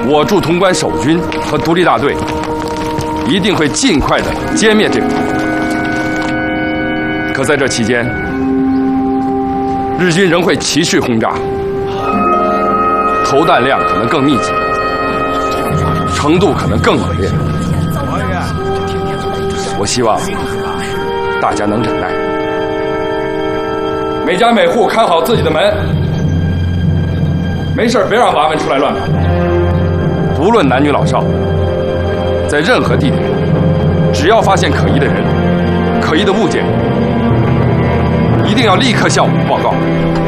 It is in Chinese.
我驻潼关守军和独立大队一定会尽快的歼灭这个敌人。可在这期间，日军仍会持续轰炸，投弹量可能更密集，程度可能更猛烈。我希望大家能忍耐，每家每户看好自己的门，没事别让娃们出来乱跑。无论男女老少，在任何地点，只要发现可疑的人、可疑的物件，一定要立刻向我们报告。